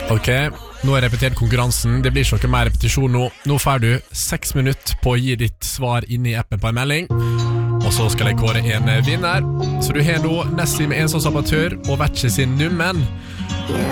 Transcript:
Ok, nå har jeg repetert konkurransen. Det blir ikke noe mer repetisjon nå. Nå får du 6 minutter på å gi ditt svar inne i appen på en melding. Og så skal jeg kåre en vinner. Så du har nå Nessim Ensås Amatør og Vertje sin Nummen.